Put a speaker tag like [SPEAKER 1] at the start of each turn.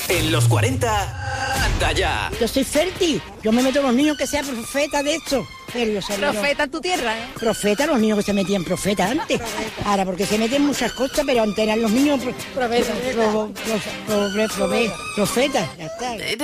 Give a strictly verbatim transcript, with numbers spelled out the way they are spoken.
[SPEAKER 1] En los cuarenta, anda ya.
[SPEAKER 2] Yo soy fértil. Yo me meto a los niños que sean profetas de esto. Pero yo sabía,
[SPEAKER 3] Profeta en tu tierra, ¿eh?
[SPEAKER 2] Profeta, los niños que se metían profetas antes. Ahora, porque se meten muchas cosas, pero antes eran los niños pro-
[SPEAKER 3] Profeta.
[SPEAKER 2] pro- pro- pro- pro- profetas. Ya está.